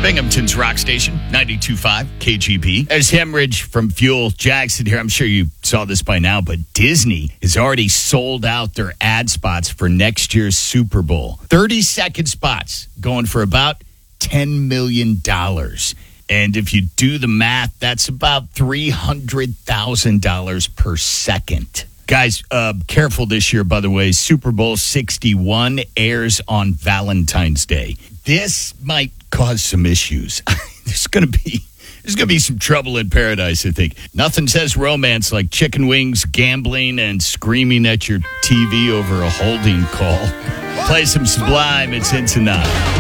Binghamton's Rock Station, 92.5 KGB. There's Hemorrhage from Fuel Jackson here. I'm sure you saw this by now, but Disney has already sold out their ad spots for next year's Super Bowl. 30-second spots going for about $10 million. And if you do the math, that's about $300,000 per second. Guys, careful this year, by the way. Super Bowl 61 airs on Valentine's Day. This might cause some issues. There's going to be some trouble in paradise, I think. Nothing says romance like chicken wings, gambling, and screaming at your TV over a holding call. Play some Sublime at Cincinnati.